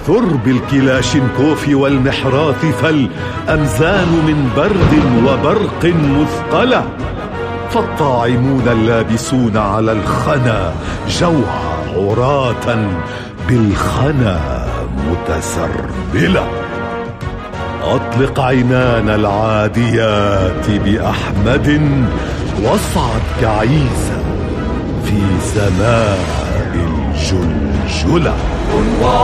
ثر بالكلاشينكوف والمحراث، فالأمزان من برد وبرق مثقلة. فالطاعمون اللابسون على الخنا جوعى عراة بالخنا متسربلة. أطلق عنان العاديات بأحمد، واصعد كعيسى في سماء الجلجلة.